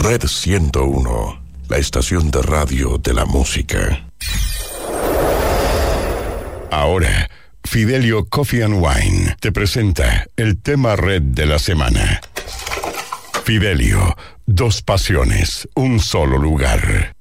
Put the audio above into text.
Red 101, la estación de radio de la música. Ahora, Fidelio Coffee and Wine te presenta el tema Red de la semana. Fidelio, dos pasiones, un solo lugar.